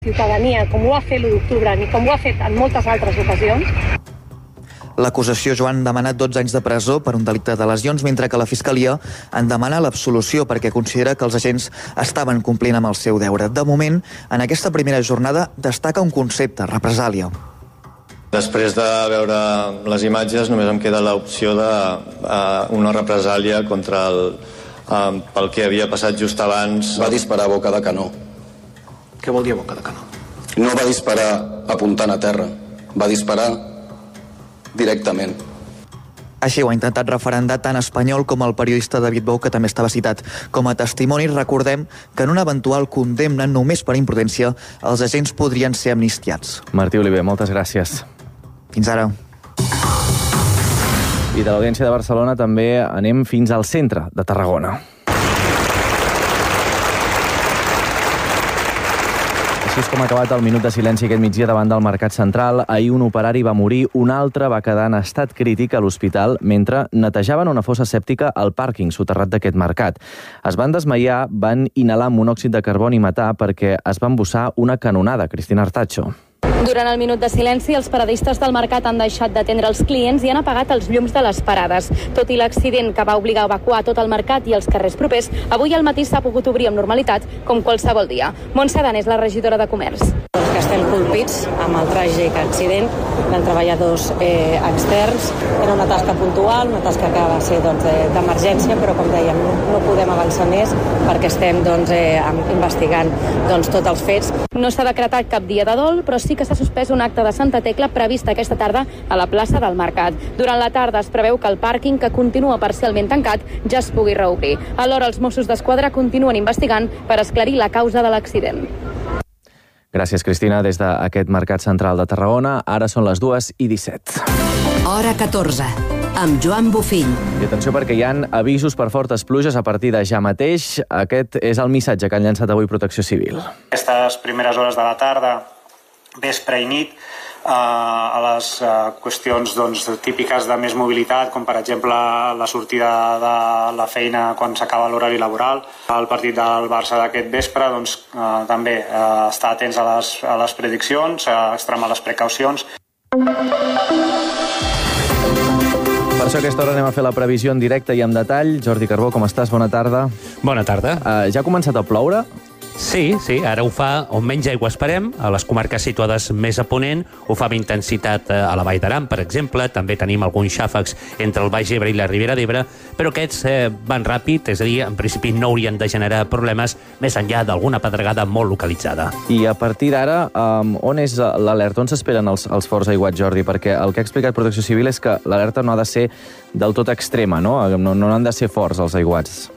Ciutadania, com ho va fer l'1 d'octubre, ni com ho ha fet en moltes altres ocasions. L'acusació, Joan, ha demanat 12 anys de presó per un delicte de lesions, mentre que la Fiscalia en demana l'absolució perquè considera que els agents estaven complint amb el seu deure. De moment, en aquesta primera jornada destaca un concepte, represàlia. Després de veure les imatges només em queda l'opció d'una represàlia contra pel que havia passat just abans. Va disparar a boca de canó. Què vol dir a boca de canó? No va disparar apuntant a terra, va disparar directament. Així ho ha intentat referendar tant Espanyol com el periodista David Bou, que també estava citat com a testimoni. Recordem que en una eventual condemna només per imprudència els agents podrien ser amnistiats. Martí Oliver, moltes gràcies. Fins ara. I de l'Audiència de Barcelona també anem fins al centre de Tarragona. Així és com ha acabat el minut de silenci aquest migdia davant del Mercat Central. Ahir un operari va morir, un altre va quedar en estat crític a l'hospital mentre netejaven una fossa sèptica al pàrquing soterrat d'aquest mercat. Es van desmaiar, van inhalar monòxid de carboni i matar perquè es va embussar una canonada. Cristina Artacho. Durant el minut de silenci, els paradistes del mercat han deixat d'atendre els clients i han apagat els llums de les parades. Tot i l'accident que va obligar a evacuar tot el mercat i els carrers propers, avui al matí s'ha pogut obrir amb normalitat, com qualsevol dia. Montse Dan és la regidora de Comerç. Que estem colpits amb el tràgic accident dels treballadors externs. Era una tasca puntual, una tasca que va ser d'emergència, però com dèiem, no podem avançar més perquè estem investigant tots els fets. No s'ha decretat cap dia de dol, però sí que s'ha suspès un acte de Santa Tecla previst aquesta tarda a la plaça del Mercat. Durant la tarda es preveu que el pàrquing, que continua parcialment tancat, ja es pugui reobrir. Alhora, els Mossos d'Esquadra continuen investigant per esclarir la causa de l'accident. Gràcies, Cristina, des d'aquest Mercat Central de Tarragona. Ara són les 2:17. Hora 14, amb Joan Bofill. I atenció perquè hi ha avisos per fortes pluges a partir de ja mateix. Aquest és el missatge que han llançat avui Protecció Civil. Aquestes primeres hores de la tarda, vespre i nit, a les qüestions típiques de més mobilitat, com per exemple la sortida de la feina quan s'acaba l'horari laboral. El partit del Barça d'aquest vespre també estar atents a les prediccions, extremar les precaucions. Per això a aquesta hora anem a fer la previsió en directe i en detall. Jordi Carbó, com estàs? Bona tarda. Bona tarda. Ja ha començat a ploure? Sí, ara ho fa on menys aigua esperem, a les comarques situades més a ponent, ho fa amb intensitat a la Vall d'Aran, per exemple, també tenim alguns xàfecs entre el Baix Ebre i la Ribera d'Ebre, però aquests van ràpid, és a dir, en principi no haurien de generar problemes més enllà d'alguna pedregada molt localitzada. I a partir d'ara, on és l'alerta? On s'esperen els forts aiguats, Jordi? Perquè el que ha explicat Protecció Civil és que l'alerta no ha de ser del tot extrema, no? No han de ser forts els aiguats.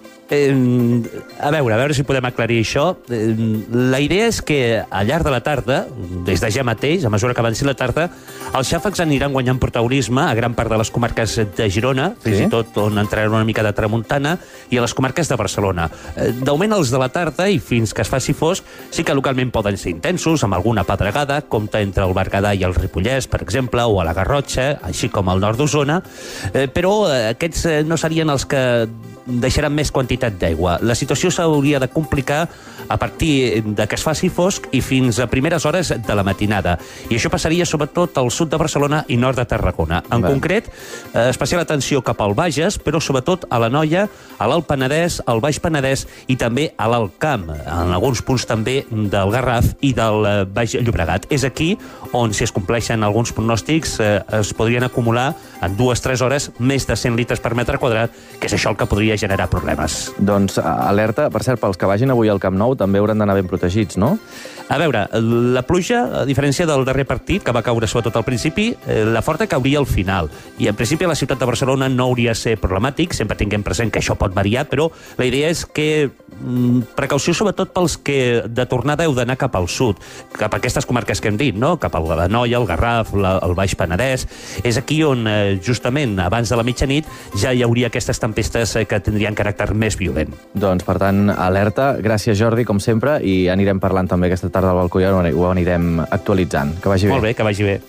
A veure si podem aclarir això. La idea és que al llarg de la tarda, des de ja mateix, a mesura que avanci la tarda, els xàfecs aniran guanyant protagonisme a gran part de les comarques de Girona, fins i tot on entrarà una mica de tramuntana, i a les comarques de Barcelona. D'augment els de la tarda i fins que es faci fosc, sí que localment poden ser intensos, amb alguna pedregada, compta entre el Berguedà i el Ripollès, per exemple, o a la Garrotxa, així com al nord d'Osona, però aquests no serien els que deixaran més quantitat d'aigua. La situació s'hauria de complicar a partir de que es faci fosc i fins a primeres hores de la matinada. I això passaria sobretot al sud de Barcelona i nord de Tarragona. En concret, especial atenció cap al Bages, però sobretot a l'Anoia, a l'Alt Penedès, al Baix Penedès i també a l'Alt Camp, en alguns punts també del Garraf i del Baix Llobregat. És aquí on, si es compleixen alguns pronòstics, es podrien acumular en 2-3 hores més de 100 litres per metre quadrat, que és això el que podria generar problemes. Doncs alerta, per cert, pels que vagin avui al Camp Nou també hauran d'anar ben protegits, no? A veure, la pluja, a diferència del darrer partit, que va caure sobretot al principi, la forta cauria al final. I en principi a la ciutat de Barcelona no hauria de ser problemàtic, sempre tinguem present que això pot variar, però la idea és que precaució sobretot pels que de tornada heu d'anar cap al sud, cap a aquestes comarques que hem dit, no? Cap a l'Anoia, el Garraf, el Baix Penedès. És aquí on, justament, abans de la mitjanit, ja hi hauria aquestes tempestes que tindrien caràcter més violent. Doncs, per tant, alerta. Gràcies, Jordi, com sempre, i anirem parlant també aquesta tarda al balcó i ho anirem actualitzant. Que vagi bé. Molt bé, que vagi bé.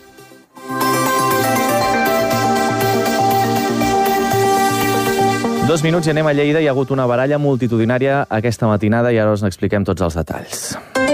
Dos minuts i anem a Lleida. Hi ha hagut una baralla multitudinària aquesta matinada i ara us n'expliquem tots els detalls.